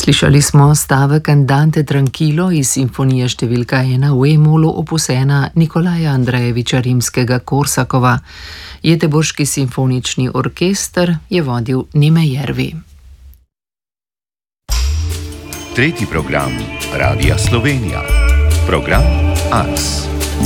Slišali smo stavek Andante Tranquillo iz simfonije številka 1 v E-molu opus 1 Nikolaja Andrejeviča Rimskega-Korsakova. Göteborški simfonični orkester je vodil Nime Jervi. Tretji program Radia Slovenija. Program Ars.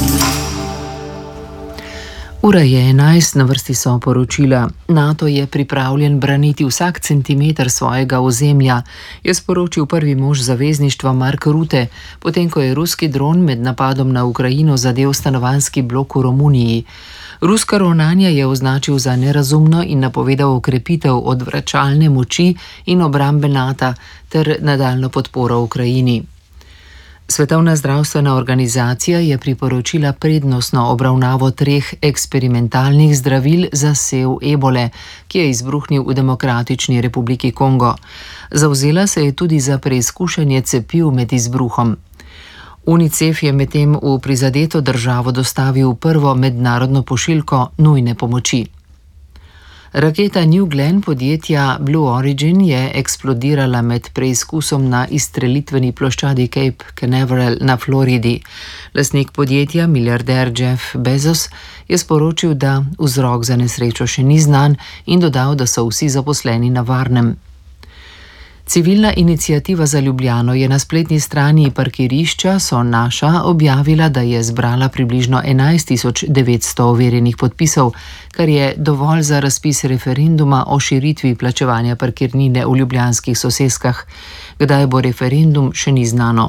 Ura je 11, na vrsti so poročila. NATO je pripravljen braniti vsak centimeter svojega ozemlja, je sporočil prvi mož zavezništva Mark Rutte, potem ko je ruski dron med napadom na Ukrajino zadel stanovanjski blok v Romuniji. Ruska ravnanja je označil za nerazumno in napovedal okrepitev odvračalne moči in obrambe NATO ter nadaljnjo podporo Ukrajini. Svetovna zdravstvena organizacija je priporočila prednostno obravnavo 3 eksperimentalnih zdravil za sev ebole, ki je izbruhnil v Demokratični republiki Kongo. Zavzela se je tudi za preizkušanje cepiv med izbruhom. UNICEF je medtem v prizadeto državo dostavil prvo mednarodno pošiljko nujne pomoči. Raketa New Glenn podjetja Blue Origin je eksplodirala med preizkusom na izstrelitveni ploščadi Cape Canaveral na Floridi. Lastnik podjetja, milijarder Jeff Bezos, je sporočil, da vzrok za nesrečo še ni znan in dodal, da so vsi zaposleni na varnem. Civilna iniciativa za Ljubljano je na spletni strani parkirišča SoNaša objavila, da je zbrala približno 11.900 overjenih podpisov, kar je dovolj za razpis referenduma o širitvi plačevanja parkirnine v ljubljanskih soseskah. Kdaj bo referendum, še ni znano.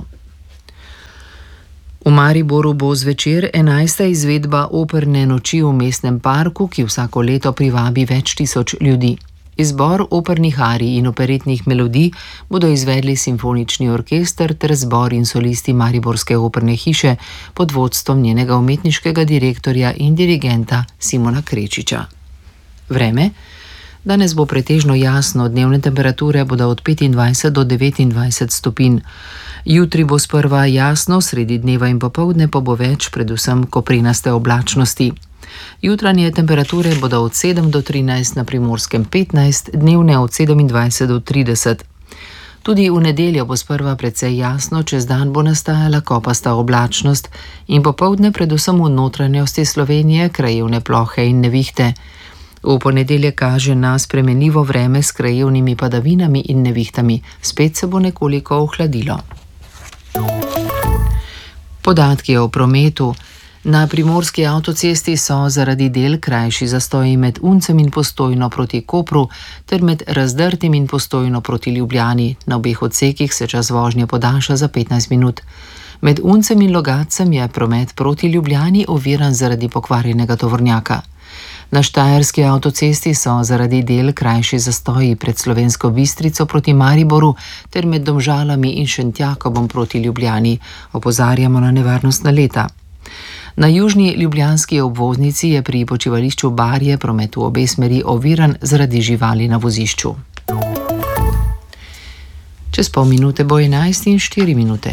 V Mariboru bo zvečer 11. izvedba operne noči v mestnem parku, ki vsako leto privabi več tisoč ljudi. Izbor opernih arij in operetnih melodij bodo izvedli simfonični orkester ter zbor in solisti Mariborske operne hiše pod vodstvom njenega umetniškega direktorja in dirigenta Simona Krečiča. Vreme? Danes bo pretežno jasno, dnevne temperature bodo od 25 do 29 stopinj. Jutri bo sprva jasno, sredi dneva in popoldne pa bo več, predvsem koprenaste oblačnosti. Jutranje temperature bodo od 7 do 13, na Primorskem 15, dnevne od 27 do 30. Tudi v nedeljo bo sprva precej jasno, čez dan bo nastajala kopasta oblačnost in popoldne predvsem v notranjosti Slovenije krajevne plohe in nevihte. V ponedeljek kaže na spremenljivo vreme s krajevnimi padavinami in nevihtami, spet se bo nekoliko ohladilo. Podatki o prometu. Na primorski avtocesti so zaradi del krajši zastoji med Uncem in Postojno proti Kopru ter med Razdrtim in Postojno proti Ljubljani. Na obeh odsekih se čas vožnje podaljša za 15 minut. Med Uncem in Logatcem je promet proti Ljubljani oviran zaradi pokvarjenega tovornjaka. Na štajerski avtocesti so zaradi del krajši zastoji pred Slovensko Bistrico proti Mariboru ter med Domžalami in Šentjakobom proti Ljubljani. Opozarjamo na nevarnostna leta. Na južni ljubljanski obvoznici je pri počivališču Barje promet v obe smeri oviran zaradi živali na vozišču. Čez pol minute bo 11 in 4 minute.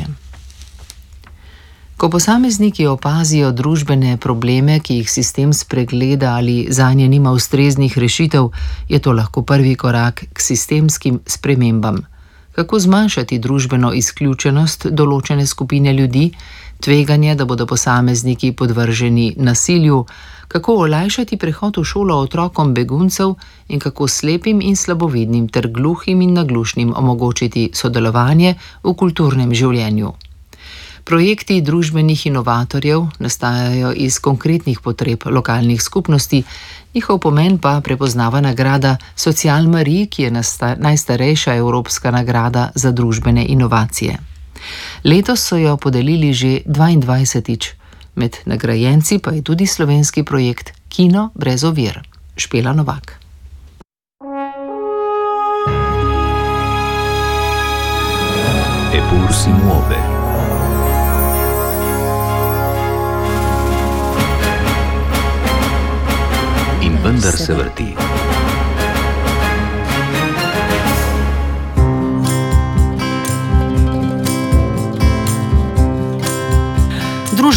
Ko posamezniki opazijo družbene probleme, ki jih sistem spregleda ali zanje nima ustreznih rešitev, je to lahko prvi korak k sistemskim spremembam. Kako zmanjšati družbeno izključenost določene skupine ljudi, tveganje, da bodo posamezniki podvrženi nasilju, kako olajšati prehod v šolo otrokom beguncev in kako slepim in slabovidnim ter gluhim in naglušnim omogočiti sodelovanje v kulturnem življenju. Projekti družbenih inovatorjev nastajajo iz konkretnih potreb lokalnih skupnosti, njihov pomen pa prepoznava nagrada Social Marie, ki je najstarejša evropska nagrada za družbene inovacije. Letos so jo podelili že 22. Med nagrajenci pa je tudi slovenski projekt Kino brez ovir. Špela Novak. Eppur si muove. In vendar se vrti.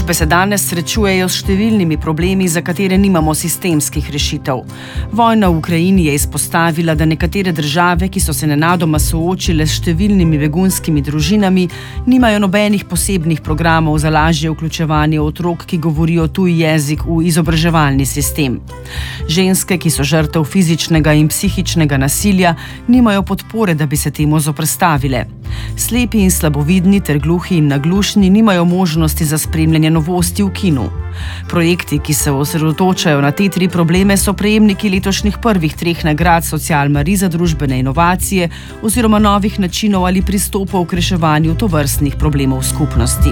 Družbe se danes srečujejo s številnimi problemi, za katere nimamo sistemskih rešitev. Vojna v Ukrajini je izpostavila, da nekatere države, ki so se nenadoma soočile s številnimi begunskimi družinami, nimajo nobenih posebnih programov za lažje vključevanje otrok, ki govorijo tuj jezik, v izobraževalni sistem. Ženske, ki so žrtev fizičnega in psihičnega nasilja, nimajo podpore, da bi se temu zoperstavile. Slepi in slabovidni ter gluhi in naglušni nimajo možnosti za spremljanje novosti v kinu. Projekti, ki se osredotočajo na te 3 probleme, so prejemniki letošnjih prvih 3 nagrad Social Marie za družbene inovacije oziroma novih načinov ali pristopov k reševanju tovrstnih problemov skupnosti.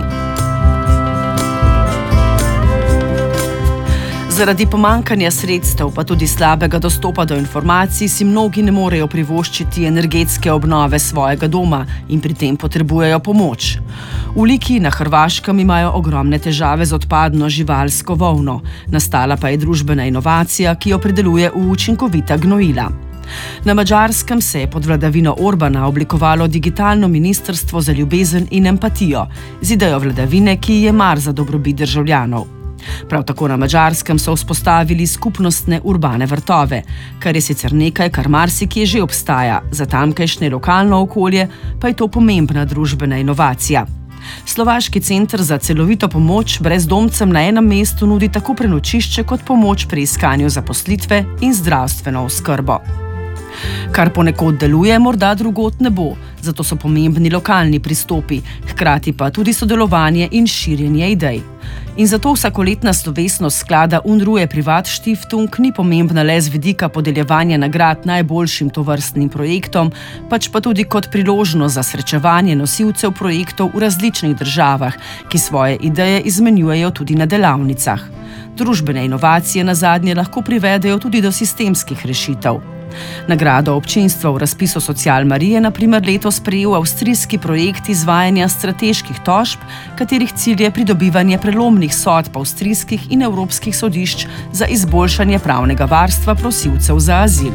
Zaradi pomanjkanja sredstev, pa tudi slabega dostopa do informacij, si mnogi ne morejo privoščiti energetske obnove svojega doma in pri tem potrebujejo pomoč. V Liki na Hrvaškem imajo ogromne težave z odpadno živalsko volno. Nastala pa je družbena inovacija, ki jo predeluje v učinkovita gnojila. Na Madžarskem se je pod vladavino Orbana oblikovalo digitalno ministrstvo za ljubezen in empatijo, z idejo vladavine, ki je mar za dobrobit državljanov. Prav tako na Madžarskem so vzpostavili skupnostne urbane vrtove, kar je sicer nekaj, kar marsikje že obstaja, za tamkajšnje lokalno okolje pa je to pomembna družbena inovacija. Slovaški center za celovito pomoč brezdomcem na enem mestu nudi tako prenočišče kot pomoč pri iskanju zaposlitve in zdravstveno oskrbo. Kar ponekod deluje, morda drugod ne bo, zato so pomembni lokalni pristopi, hkrati pa tudi sodelovanje in širjenje idej. In zato vsakoletna slovesnost sklada UNRWA Privat Stiftung ni pomembna le z vidika podeljevanja nagrad najboljšim tovrstnim projektom, pač pa tudi kot priložnost za srečevanje nosilcev projektov v različnih državah, ki svoje ideje izmenjujejo tudi na delavnicah. Družbene inovacije nazadnje lahko privedejo tudi do sistemskih rešitev. Nagrado občinstva v razpisu Social Marie na primer letos prejel avstrijski projekt izvajanja strateških tožb, katerih cilj je pridobivanje prelomnih sodb avstrijskih in evropskih sodišč za izboljšanje pravnega varstva prosilcev za azil.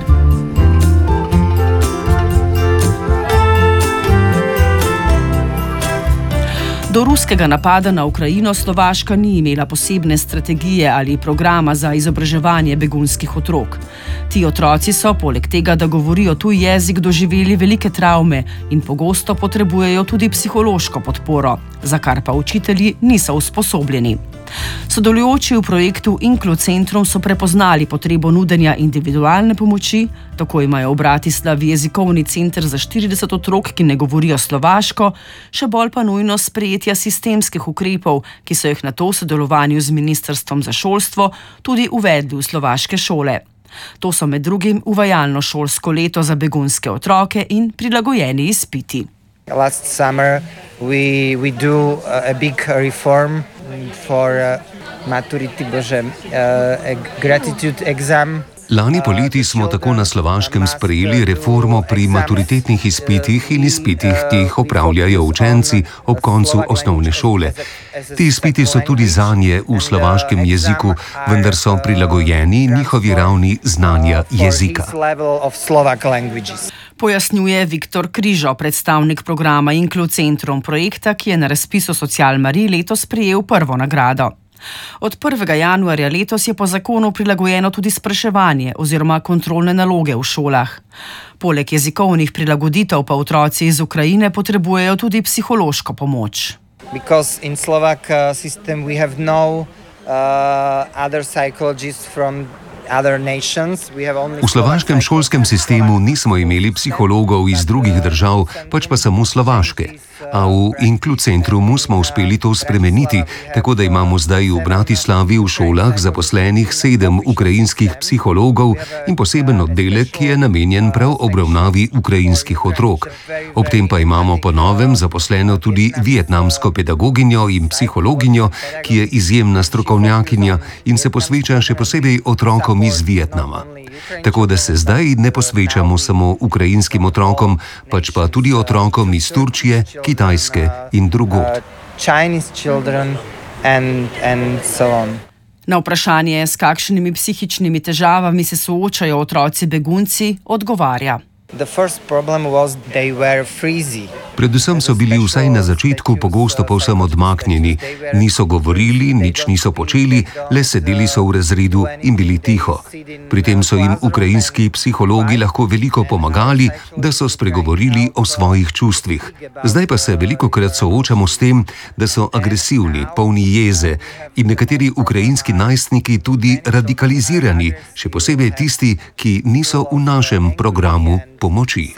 Do ruskega napada na Ukrajino Slovaška ni imela posebne strategije ali programa za izobraževanje begunskih otrok. Ti otroci so, poleg tega, da govorijo tuj jezik, doživeli velike travme in pogosto potrebujejo tudi psihološko podporo, za kar pa učitelji niso usposobljeni. Sodelujoči v projektu Inklocentrum so prepoznali potrebo nudenja individualne pomoči, tako imajo v Bratislavi jezikovni center za 40 otrok, ki ne govorijo slovaško, še bolj pa nujno sprejetja sistemskih ukrepov, ki so jih na to v sodelovanju z Ministrstvom za šolstvo tudi uvedli v slovaške šole. To so med drugim uvajalno šolsko leto za begunske otroke in prilagojeni izpiti. Last summer we do a big reform for gratitude exam. Lani poleti smo tako na Slovaškem sprejeli reformo pri maturitetnih izpitih in izpitih, ki jih opravljajo učenci ob koncu osnovne šole. Ti izpiti so tudi zanje v slovaškem jeziku, vendar so prilagojeni njihovi ravni znanja jezika. Pojasnjuje Viktor Križo, predstavnik programa Inklocentrum projekta, ki je na razpisu Social Marie letos prejel prvo nagrado. Od 1. januarja letos je po zakonu prilagojeno tudi spraševanje oziroma kontrolne naloge v šolah. Poleg jezikovnih prilagoditev pa otroci iz Ukrajine potrebujejo tudi psihološko pomoč. Because in Slovak system we have no other psychologists from V slovaškem šolskem sistemu nismo imeli psihologov iz drugih držav, pač pa samo slovaške. A v Inklocentrumu smo uspeli to spremeniti, tako da imamo zdaj v Bratislavi v šolah zaposlenih 7 ukrajinskih psihologov in poseben oddelek, ki je namenjen prav obravnavi ukrajinskih otrok. Ob tem pa imamo po novem zaposleno tudi vietnamsko pedagoginjo in psihologinjo, ki je izjemna strokovnjakinja in se posveča še posebej otrokom iz Vietnama. Tako da se zdaj ne posvečamo samo ukrajinskim otrokom, pač pa tudi otrokom iz Turčije, Kitajske in drugod. Na vprašanje, s kakšnimi psihičnimi težavami se soočajo otroci begunci, odgovarja. Predvsem so bili vsaj na začetku pogosto povsem odmaknjeni. Niso govorili, nič niso počeli, le sedeli so v razredu in bili tiho. Pri tem so jim ukrajinski psihologi lahko veliko pomagali, da so spregovorili o svojih čustvih. Zdaj pa se velikokrat soočamo s tem, da so agresivni, polni jeze in nekateri ukrajinski najstniki tudi radikalizirani, še posebej tisti, ki niso v našem programu pomoči.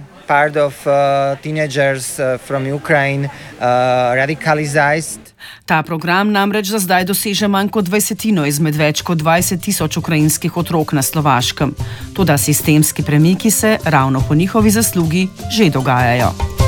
Ta program namreč za zdaj doseže manj kot 20% izmed več kot 20,000 ukrajinskih otrok na Slovaškem. Toda sistemski premiki se ravno po njihovi zaslugi že dogajajo.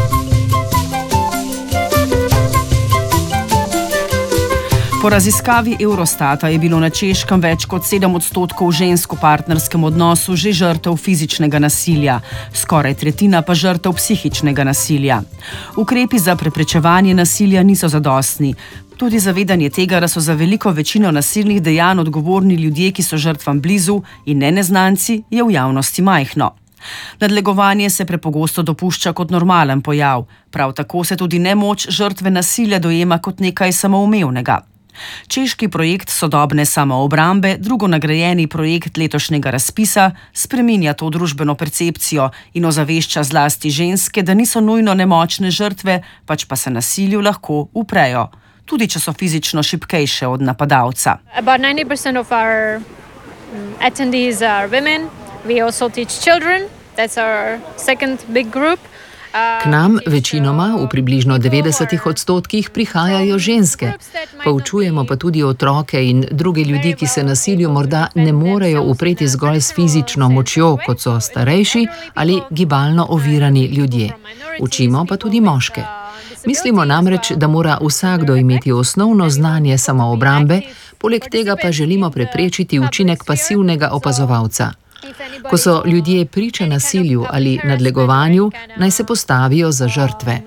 Po raziskavi Eurostata je bilo na Češkem več kot 7% žensk v partnerskem odnosu že žrtev fizičnega nasilja, skoraj tretjina pa žrtev psihičnega nasilja. Ukrepi za preprečevanje nasilja niso zadostni. Tudi zavedanje tega, da so za veliko večino nasilnih dejanj odgovorni ljudje, ki so žrtvam blizu in ne neznanci, je v javnosti majhno. Nadlegovanje se prepogosto dopušča kot normalen pojav, prav tako se tudi nemoč žrtve nasilja dojema kot nekaj samoumevnega. Češki projekt sodobne samoobrambe, drugo nagrajeni projekt letošnjega razpisa, spreminja to družbeno percepcijo in ozavešča zlasti ženske, da niso nujno nemočne žrtve, pač pa se nasilju lahko uprejo, tudi če so fizično šibkejše od napadalca. About 90% of our attendees are women. We also teach children. That's our second big group. K nam večinoma, v približno 90%, prihajajo ženske. Poučujemo pa tudi otroke in druge ljudi, ki se nasilju morda ne morejo upreti zgolj s fizično močjo, kot so starejši ali gibalno ovirani ljudje. Učimo pa tudi moške. Mislimo namreč, da mora vsakdo imeti osnovno znanje samoobrambe, poleg tega pa želimo preprečiti učinek pasivnega opazovalca. Ko so ljudje priča nasilju ali nadlegovanju, naj se postavijo za žrtve.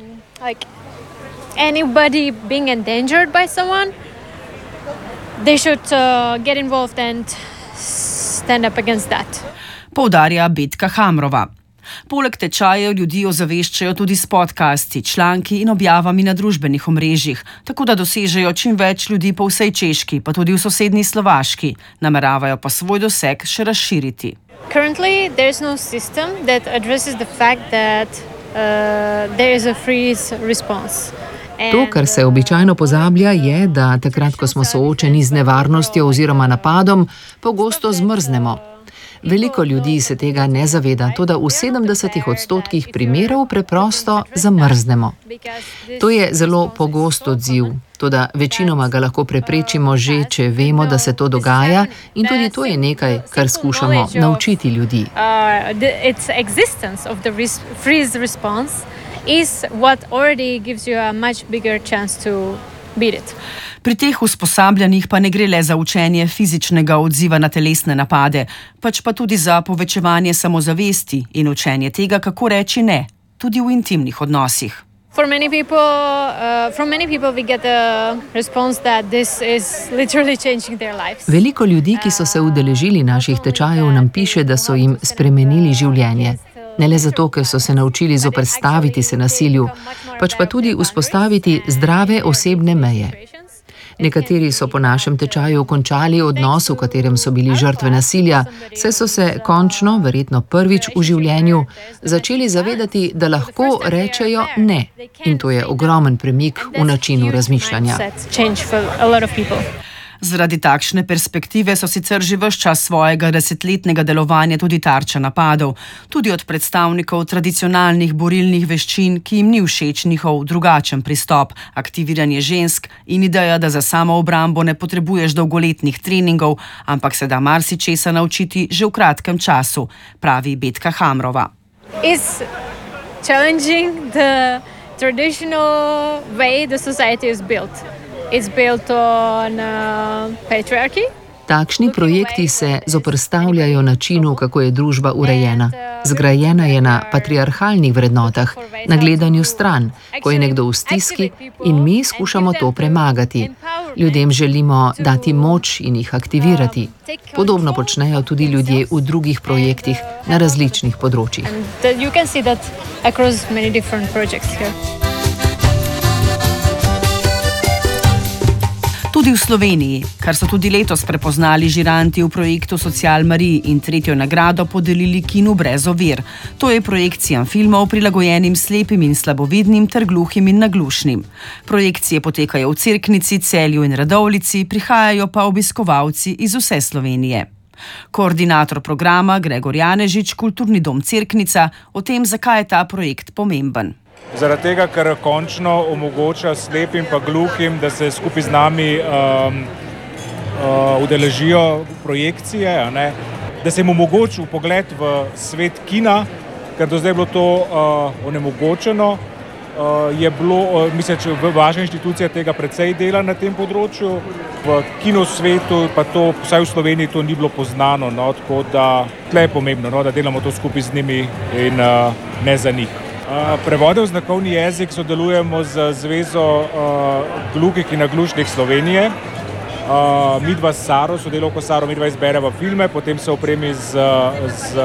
Anybody being endangered by someone, they should get involved and stand up against that. Poudarja Betka Hamrova. Poleg tečajev ljudi ozaveščajo tudi s podcasti, članki in objavami na družbenih omrežjih, tako da dosežejo čim več ljudi po vsej Češki, pa tudi v sosednji Slovaški. Nameravajo pa svoj doseg še razširiti. Currently, there is no system that addresses the fact that there is a freeze response. To, kar se običajno pozablja, je, da takrat, ko smo soočeni z nevarnostjo oziroma napadom, pogosto zmrznemo. Veliko ljudi se tega ne zaveda, toda v 70% primerov preprosto zamrznemo. To je zelo pogost odziv, toda večinoma ga lahko preprečimo že, če vemo, da se to dogaja, in tudi to je nekaj, kar skušamo naučiti ljudi. Its existence of the freeze response is what already gives you a much bigger chance to beat it. Pri teh usposabljanjih pa ne gre le za učenje fizičnega odziva na telesne napade, pač pa tudi za povečevanje samozavesti in učenje tega, kako reči ne, tudi v intimnih odnosih. From many people we get the response that this is literally changing their lives. Veliko ljudi, ki so se udeležili naših tečajev, nam piše, da so jim spremenili življenje. Ne le zato, ker so se naučili zoperstaviti se nasilju, pač pa tudi vzpostaviti zdrave osebne meje. Nekateri so po našem tečaju končali odnos, v katerem so bili žrtve nasilja, saj so se končno, verjetno prvič v življenju, začeli zavedati, da lahko rečejo ne. In to je ogromen premik v načinu razmišljanja. Zaradi takšne perspektive so sicer že ves čas svojega 10-letnega delovanja tudi tarča napadov, tudi od predstavnikov tradicionalnih borilnih veščin, ki jim ni všeč njihov drugačen pristop, aktiviranje žensk in ideja, da za samoobrambo ne potrebuješ dolgoletnih treningov, ampak se da marsičesa naučiti že v kratkem času, pravi Betka Hamrova. It's challenging the traditional way the society is built. It's built on patriarchy. Takšni projekti se zoperstavljajo načinu, kako je družba urejena. Zgrajena je na patriarhalnih vrednotah, na gledanju stran, ko je nekdo v stiski in mi skušamo to premagati. Ljudem želimo dati moč in jih aktivirati. Podobno počnejo tudi ljudje v drugih projektih na različnih področjih. Tudi v Sloveniji, kar so tudi letos prepoznali žiranti v projektu Social Marie in 3. nagrado podelili Kinu brez ovir. To je projekcijam filmov prilagojenim slepim in slabovidnim ter gluhim in naglušnim. Projekcije potekajo v Cerknici, Celju in Radovljici, prihajajo pa obiskovalci iz vse Slovenije. Koordinator programa Gregor Janežič, Kulturni dom Cerknica, o tem, zakaj je ta projekt pomemben. Zaradi tega, ker končno omogoča slepim pa gluhim, da se skupaj z nami udeležijo projekcije, da se jim omogoči vpogled v svet kina, ker do zdaj je bilo to onemogočeno. Mislim, da vaša inštitucija tega precej dela na tem področju. V kinosvetu pa to, vsaj v Sloveniji, to ni bilo poznano, tako da tle je pomembno, da delamo to skupaj z njimi in ne za njih. Prevode v znakovni jezik sodelujemo z Zvezo gluhih in naglušnih Slovenije. Midva s Saro, sodelavko Saro, midva izbereva filme, potem se opremi z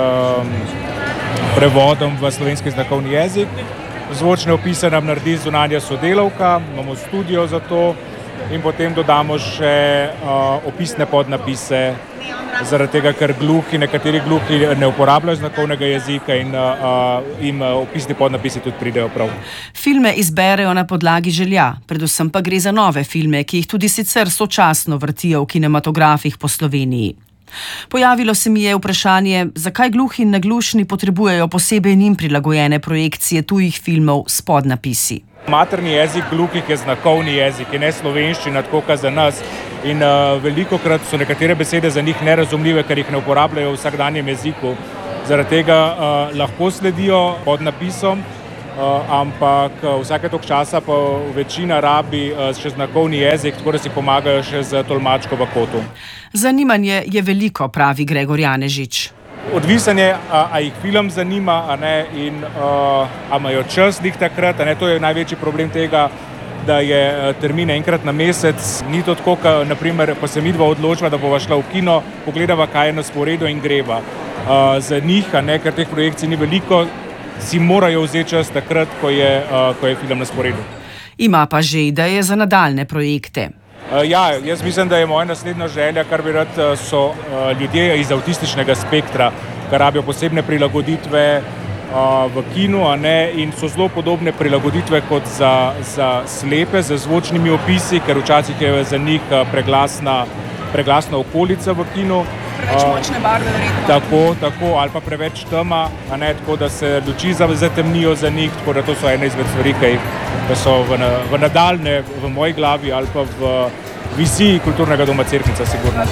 prevodom v slovenski znakovni jezik. Zvočne opise nam naredi zunanja sodelavka, imamo studio za to in potem dodamo še opisne podnapise, zaradi tega, ker nekateri gluhi ne uporabljajo znakovnega jezika in jim opisni podnapisi tudi pridejo prav. Filme izberejo na podlagi želja, predvsem pa gre za nove filme, ki jih tudi sicer sočasno vrtijo v kinematografih po Sloveniji. Pojavilo se mi je vprašanje, zakaj gluhi in naglušni potrebujejo posebej njim prilagojene projekcije tujih filmov s podnapisi. Materni jezik gluhih je znakovni jezik in ne slovenščina, tako kot za nas. In velikokrat so nekatere besede za njih nerazumljive, ker jih ne uporabljajo v vsakdanjem jeziku. Zaradi tega lahko sledijo podnapisom, ampak vsake toliko časa pa večina rabi še znakovni jezik, tako da si pomagajo še z tolmačko v kotu. Zanimanje je veliko, pravi Gregor Janežič. Odvisen je, a jih film zanima, in a imajo čas njih takrat, to je največji problem tega, da je termin enkrat na mesec. Ni to tako, naprimer, ko se midva odločila, da bova šla v kino, pogledava, kaj je na sporedu in greva. Za njih, ker teh projekcij ni veliko, si morajo vzeti čas takrat, ko je film na sporedu. Ima pa že ideje za nadaljne projekte. Jaz mislim, da je moja naslednja želja, kar bi rad, so ljudje iz avtističnega spektra, kar rabijo posebne prilagoditve v kinu, in so zelo podobne prilagoditve kot za slepe, z zvočnimi opisi, ker včasih je za njih preglasna okolica v kinu. Preveč močne barve verjetno. Tako, ali pa preveč tema, tako da se luči zatemnijo za njih, tako da to so ene izmed stvari, ki so v nadaljne, v moji glavi ali pa v viziji Kulturnega doma Cerknica sigurno.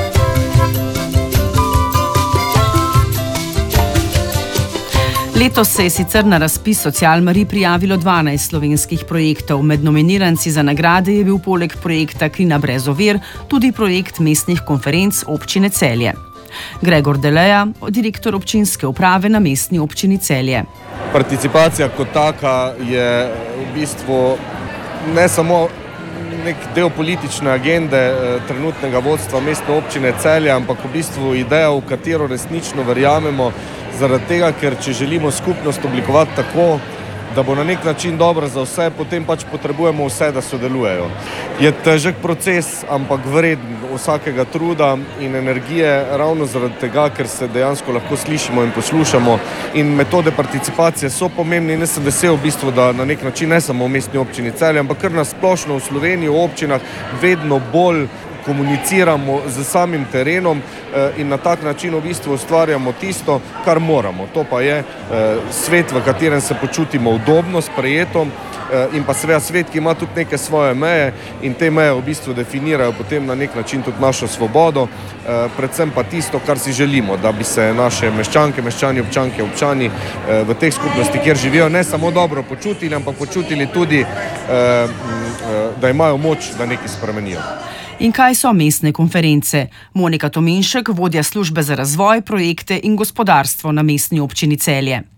Letos se je sicer na razpis Social Marie prijavilo 12 slovenskih projektov. Med nominiranci za nagrade je bil poleg projekta Kina brez ovir tudi projekt mestnih konferenc občine Celje. Gregor Deleja, direktor občinske uprave na mestni občini Celje. Participacija kot taka je v bistvu ne samo nek del politične agende trenutnega vodstva mestne občine Celje, ampak v bistvu ideja, v katero resnično verjamemo, zaradi tega, ker če želimo skupnost oblikovati tako, da bo na nek način dobro za vse, potem pač potrebujemo vse, da sodelujejo. Je težek proces, ampak vreden vsakega truda in energije, ravno zaradi tega, ker se dejansko lahko slišimo in poslušamo. In metode participacije so pomembne in jaz sem vesel v bistvu, da na nek način ne samo v mestni občini Celje, ampak kar na splošno v Sloveniji, v občinah vedno bolj komuniciramo z samim terenom in na tak način v bistvu ustvarjamo tisto, kar moramo. To pa je svet, v katerem se počutimo udobno, sprejeto in pa seveda svet, ki ima tudi neke svoje meje in te meje v bistvu definirajo potem na nek način tudi našo svobodo, predvsem pa tisto, kar si želimo, da bi se naše meščanke, meščani, občanke, občani v teh skupnosti, kjer živijo, ne samo dobro počutili, ampak počutili tudi, da imajo moč, da nekaj spremenijo. In kaj so mestne konference? Monika Tominšek, vodja službe za razvoj, projekte in gospodarstvo na mestni občini Celje.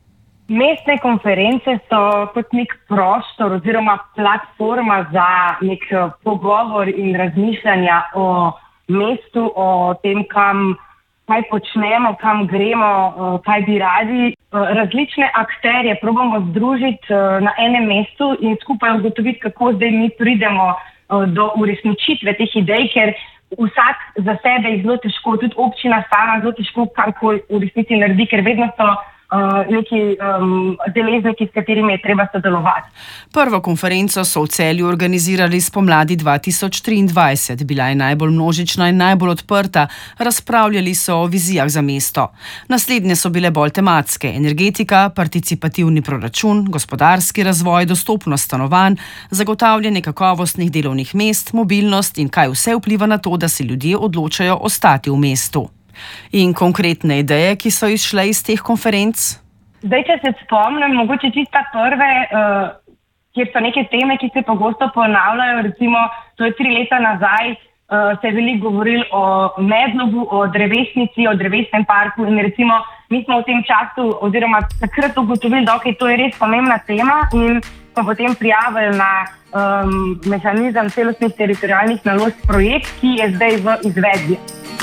Mestne konference so kot nek prostor oziroma platforma za nek pogovor in razmišljanja o mestu, o tem, kaj počnemo, kam gremo, kaj bi radi. Različne akterje probamo združiti na enem mestu in skupaj ugotoviti, kako zdaj mi pridemo do uresničitve teh idej, ker vsak za sebe je zelo težko, tudi občina sama zelo težko karkoli v resnici naredi, ker vedno so neki deležniki, s katerimi je treba sodelovati. Prvo konferenco so v Celju organizirali spomladi 2023. Bila je najbolj množična in najbolj odprta. Razpravljali so o vizijah za mesto. Naslednje so bile bolj tematske: energetika, participativni proračun, gospodarski razvoj, dostopnost stanovanj, zagotavljanje kakovostnih delovnih mest, mobilnost in kaj vse vpliva na to, da se ljudje odločajo ostati v mestu. In konkretne ideje, ki so izšle iz teh konferenc? Zdaj, če se spomnim, mogoče čista prve, kjer so neke teme, ki se pogosto ponavljajo, recimo, to je 3 leta nazaj, se je veliko govorilo o Medlogu, o drevesnici, o drevesnem parku in recimo mi smo v tem času oziroma takrat ugotovili, da to je res pomembna tema in smo potem prijavili na mehanizem celostnih teritorialnih naložb projekt, ki je zdaj v izvedbi.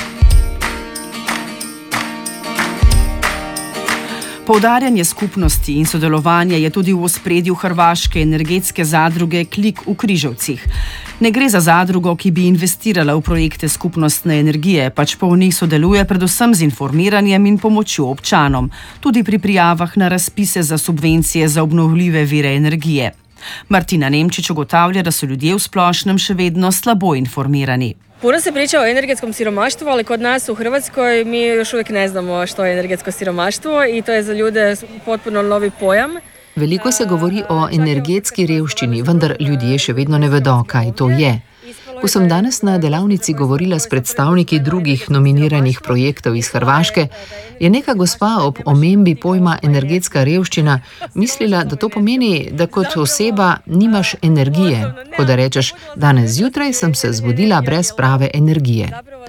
Poudarjanje skupnosti in sodelovanja je tudi v ospredju hrvaške energetske zadruge Klik v Križevcih. Ne gre za zadrugo, ki bi investirala v projekte skupnostne energije, pač pa v njih sodeluje predvsem z informiranjem in pomočjo občanom, tudi pri prijavah na razpise za subvencije za obnovljive vire energije. Martina Nemčič ugotavlja, da so ljudje v splošnem še vedno slabo informirani. Puno se priča o energetskom siromaštvu, ali kod nas u Hrvatskoj mi još uvijek ne znamo što je energetsko siromaštvo i to je za ljude potpuno novi pojam. Veliko se govori o energetski revščini, vendar ljudje še vedno ne vedo, kaj to je. Ko sem danes na delavnici govorila s predstavniki drugih nominiranih projektov iz Hrvaške, je neka gospa ob omembi pojma energetska revščina mislila, da to pomeni, da kot oseba nimaš energije, ko da rečeš, danes zjutraj sem se zbudila brez prave energije.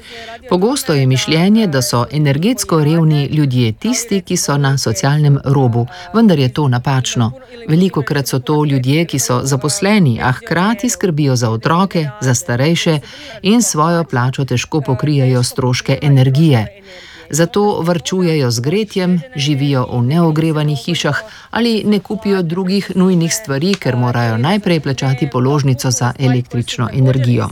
Pogosto je mišljenje, da so energetsko revni ljudje tisti, ki so na socialnem robu, vendar je to napačno. Velikokrat so to ljudje, ki so zaposleni, a hkrati skrbijo za otroke, za starejše in svojo plačo težko pokrijejo stroške energije. Zato varčujejo z gretjem, živijo v neogrevanih hišah ali ne kupijo drugih nujnih stvari, ker morajo najprej plačati položnico za električno energijo.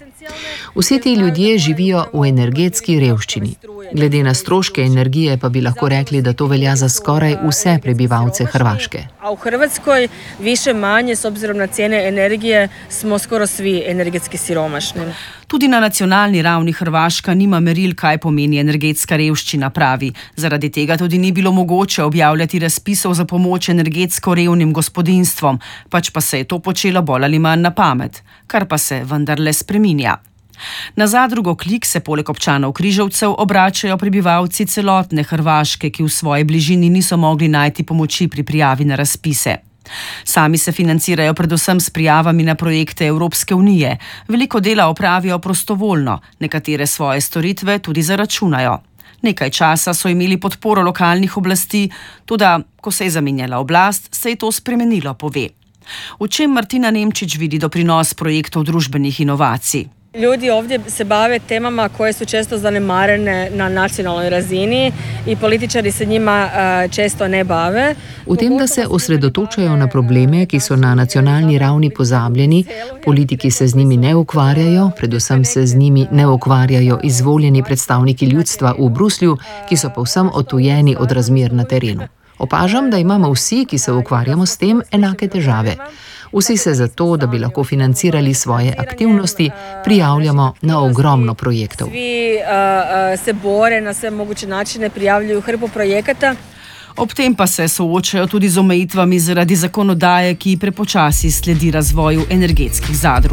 Vsi ti ljudje živijo v energetski revščini. Glede na stroške energije pa bi lahko rekli, da to velja za skoraj vse prebivalce Hrvaške. A u Hrvatskoj više manje, s obzirom na cijene energije, smo skoro svi energetski siromašni. Tudi na nacionalni ravni Hrvaška nima meril, kaj pomeni energetska revščina, pravi. Zaradi tega tudi ni bilo mogoče objavljati razpisov za pomoč energetsko revnim gospodinjstvom, pač pa se je to počelo bolj ali manj na pamet, kar pa se vendarle spreminja. Na zadrugo Klik se poleg občanov Križevcev obračajo prebivalci celotne Hrvaške, ki v svoji bližini niso mogli najti pomoči pri prijavi na razpise. Sami se financirajo predvsem s prijavami na projekte Evropske unije. Veliko dela opravijo prostovoljno, nekatere svoje storitve tudi zaračunajo. Nekaj časa so imeli podporo lokalnih oblasti, toda ko se je zamenjala oblast, se je to spremenilo, pove. V čem Martina Nemčič vidi doprinos projektov družbenih inovacij? Ljudi ovdje se bave temama koje su često zanemarene na nacionalnoj razini i političari se njima često ne bave. V tem, da se osredotočajo na probleme, ki so na nacionalni ravni pozabljeni, politiki se z njimi ne ukvarjajo, predvsem se z njimi ne ukvarjajo izvoljeni predstavniki ljudstva v Bruslju, ki so povsem odtujeni od razmer na terenu. Opažam, da imamo vsi, ki se ukvarjamo s tem, enake težave. Vsi se zato, da bi lahko financirali svoje aktivnosti, prijavljamo na ogromno projektov. Svi se bore na sve moguće načine, prijavljuju hrpu projekata. Ob tem pa se soočajo tudi z omejitvami zaradi zakonodaje, ki prepočasi sledi razvoju energetskih zadrug.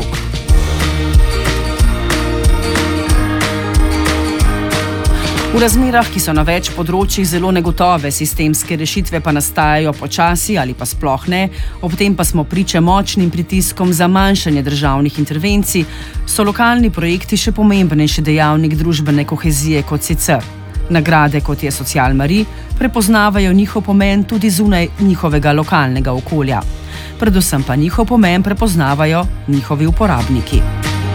V razmerah, ki so na več področjih zelo negotove, sistemske rešitve pa nastajajo počasi ali pa sploh ne, ob tem pa smo priče močnim pritiskom za manjšanje državnih intervencij, so lokalni projekti še pomembnejši dejavnik družbene kohezije kot sicer. Nagrade, kot je Social Marie, prepoznavajo njihov pomen tudi zunaj njihovega lokalnega okolja. Predvsem pa njihov pomen prepoznavajo njihovi uporabniki.